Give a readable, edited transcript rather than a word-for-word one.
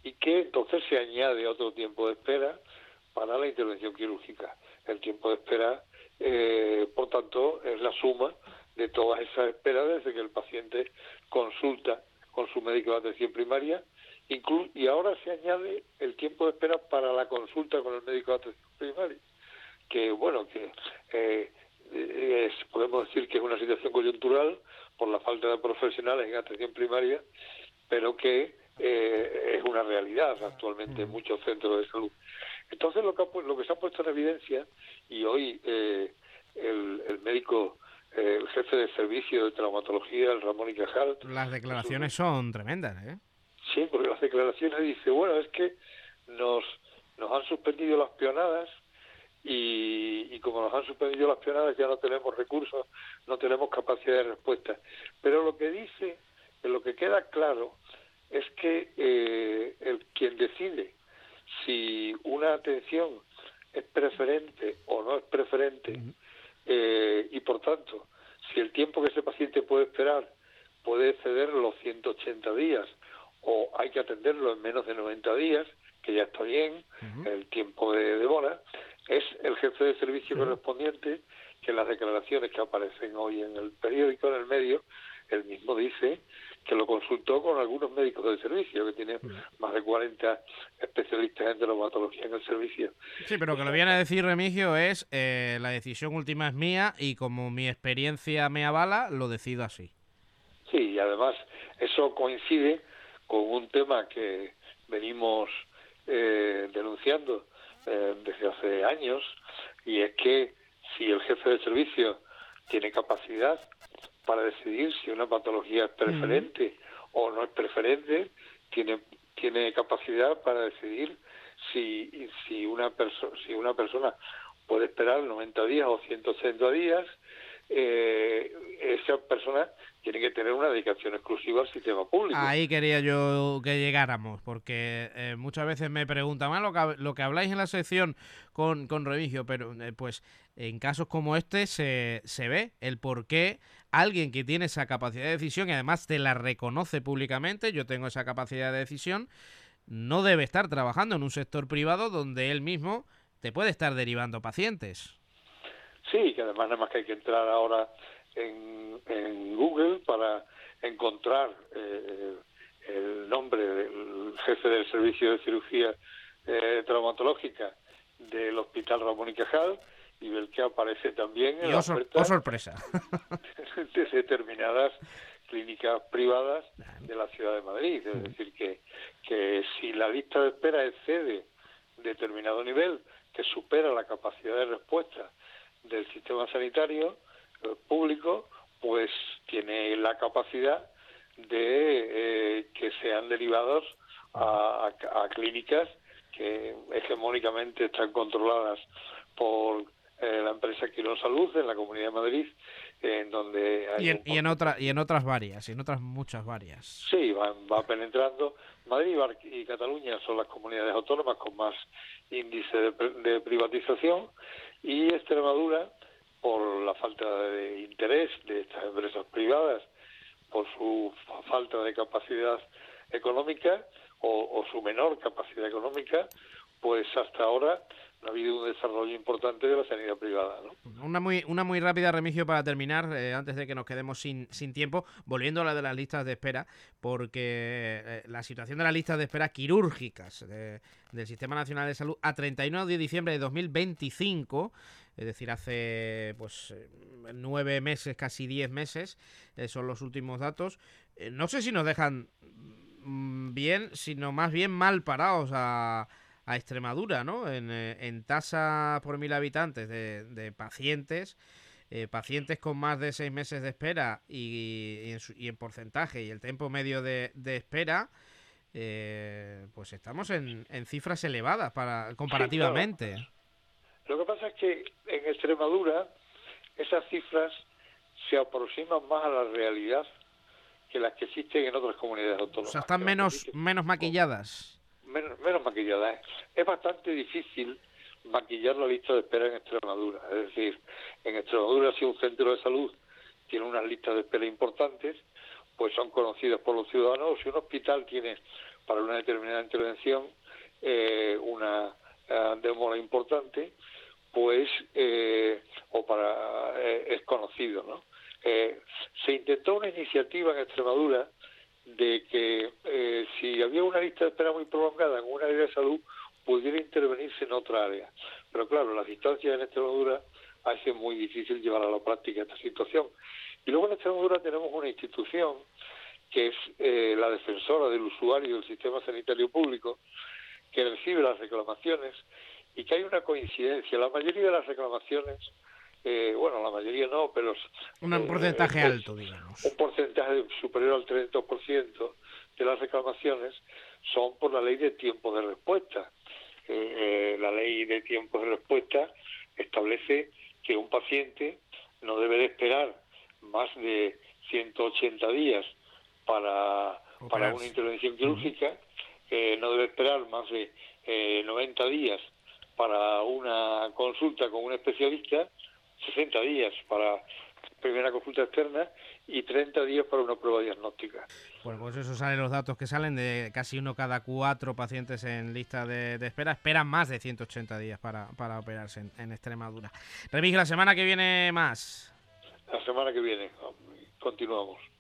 y que entonces se añade otro tiempo de espera para la intervención quirúrgica. El tiempo de espera, por tanto, es la suma de todas esas esperas desde que el paciente consulta con su médico de atención primaria, y ahora se añade el tiempo de espera para la consulta con el médico de atención primaria, que bueno, que podemos decir que es una situación coyuntural por la falta de profesionales en atención primaria, pero que es una realidad actualmente en muchos centros de salud. Entonces lo que se ha puesto en evidencia, y hoy el médico, el jefe de servicio de traumatología, el Ramón y Cajal... Las declaraciones son tremendas, ¿eh? Sí, porque las declaraciones dice, bueno, es que nos han suspendido las pionadas y como nos han suspendido las pionadas ya no tenemos recursos, no tenemos capacidad de respuesta. Pero lo que dice, lo que queda claro, es que quien decide si una atención es preferente o no es preferente, y por tanto, si el tiempo que ese paciente puede esperar puede exceder los 180 días o hay que atenderlo en menos de 90 días, que ya está bien, el tiempo de demora, es el jefe de servicio correspondiente que en las declaraciones que aparecen hoy en el periódico, en el medio, él mismo dice que lo consultó con algunos médicos del servicio, que tiene más de 40 especialistas en traumatología en el servicio. Sí, pero que lo viene a decir Remigio es la decisión última es mía y como mi experiencia me avala, lo decido así. Sí, y además eso coincide con un tema que venimos denunciando desde hace años, y es que si el jefe de servicio tiene capacidad para decidir si una patología es preferente o no es preferente, tiene capacidad para decidir si una persona puede esperar 90 días o 180 días. Esa persona tiene que tener una dedicación exclusiva al sistema público. Ahí quería yo que llegáramos, porque muchas veces me preguntan lo que habláis en la sección con Remigio, pero pues en casos como este se ve el por qué alguien que tiene esa capacidad de decisión y además te la reconoce públicamente, yo tengo esa capacidad de decisión, no debe estar trabajando en un sector privado donde él mismo te puede estar derivando pacientes. Sí, que además nada más que hay que entrar ahora en Google para encontrar el nombre del jefe del servicio de cirugía traumatológica del Hospital Ramón y Cajal, y ver que aparece también en Y la oh oferta sorpresa. de determinadas clínicas privadas de la ciudad de Madrid. Es decir, que si la lista de espera excede determinado nivel que supera la capacidad de respuesta del sistema sanitario público, pues tiene la capacidad de que sean derivados a clínicas que hegemónicamente están controladas por la empresa Quirón Salud en la Comunidad de Madrid, en donde hay y en otras varias, y en otras muchas varias. Sí, va penetrando. Madrid y Cataluña son las comunidades autónomas con más índice de privatización, y Extremadura, por la falta de interés de estas empresas privadas, por su falta de capacidad económica o su menor capacidad económica, pues hasta ahora no ha habido un desarrollo importante de la sanidad privada, ¿no? Una muy rápida, Remigio, para terminar, antes de que nos quedemos sin tiempo, volviendo a la de las listas de espera, porque la situación de las listas de espera quirúrgicas del Sistema Nacional de Salud a 31 de diciembre de 2025, es decir, hace pues 9 meses, casi 10 meses, son los últimos datos, no sé si nos dejan bien, sino más bien mal parados a Extremadura, ¿no? En tasa por 1000 habitantes de pacientes, pacientes con más de 6 meses de espera y en porcentaje y el tiempo medio de espera, pues estamos en cifras elevadas comparativamente. Sí, claro. Lo que pasa es que en Extremadura esas cifras se aproximan más a la realidad que las que existen en otras comunidades O sea, autónomas, están que las que existen menos maquilladas. menos maquilladas. Es bastante difícil maquillar la lista de espera en Extremadura. Es decir, en Extremadura, si un centro de salud tiene unas listas de espera importantes, pues son conocidas por los ciudadanos. Si un hospital tiene para una determinada intervención una demora importante, pues o para es conocido, ¿no? Se intentó una iniciativa en Extremadura de que si había una lista de espera muy prolongada en un área de salud, pudiera intervenirse en otra área. Pero claro, las distancias en Extremadura hacen muy difícil llevar a la práctica esta situación. Y luego en Extremadura tenemos una institución que es la defensora del usuario del sistema sanitario público, que recibe las reclamaciones y que hay una coincidencia. La mayoría de las reclamaciones, la mayoría no, pero un porcentaje alto, digamos. Un porcentaje superior al 30% de las reclamaciones son por la ley de tiempo de respuesta. La ley de tiempo de respuesta establece que un paciente no debe de esperar más de 180 días para una intervención quirúrgica, no debe esperar más de 90 días para una consulta con un especialista, 60 días para primera consulta externa y 30 días para una prueba diagnóstica. Bueno, pues eso salen los datos que salen de casi 1 cada 4 pacientes en lista de espera. Esperan más de 180 días para operarse en Extremadura. Remigio, la semana que viene más. La semana que viene continuamos.